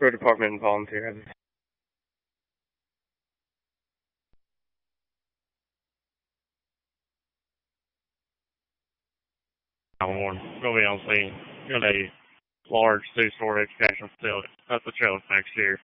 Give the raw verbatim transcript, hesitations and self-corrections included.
road department volunteer. Warren, going to be on scene. Got a large two-story educational facility. That's the trailer next year.